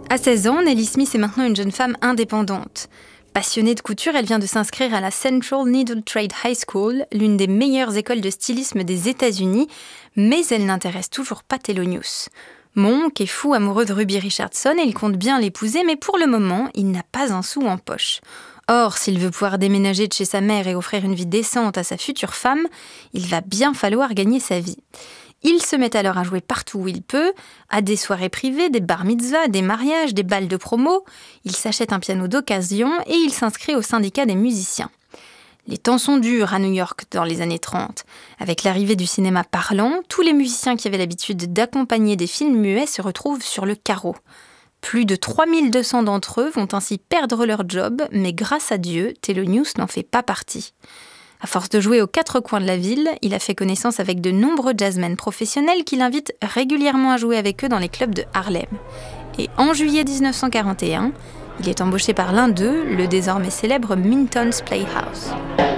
À 16 ans, Nellie Smith est maintenant une jeune femme indépendante. Passionnée de couture, elle vient de s'inscrire à la Central Needle Trade High School, l'une des meilleures écoles de stylisme des États-Unis, mais elle n'intéresse toujours pas Thelonious. Monk est fou amoureux de Ruby Richardson et il compte bien l'épouser, mais pour le moment, il n'a pas un sou en poche. Or, s'il veut pouvoir déménager de chez sa mère et offrir une vie décente à sa future femme, il va bien falloir gagner sa vie. Il se met alors à jouer partout où il peut, à des soirées privées, des bar mitzvahs, des mariages, des balles de promo. Il s'achète un piano d'occasion et il s'inscrit au syndicat des musiciens. Les temps sont durs à New York dans les années 30. Avec l'arrivée du cinéma parlant, tous les musiciens qui avaient l'habitude d'accompagner des films muets se retrouvent sur le carreau. Plus de 3200 d'entre eux vont ainsi perdre leur job, mais grâce à Dieu, Thelonious n'en fait pas partie. À force de jouer aux quatre coins de la ville, il a fait connaissance avec de nombreux jazzmen professionnels qui l'invitent régulièrement à jouer avec eux dans les clubs de Harlem. Et en juillet 1941, il est embauché par l'un d'eux, le désormais célèbre Minton's Playhouse.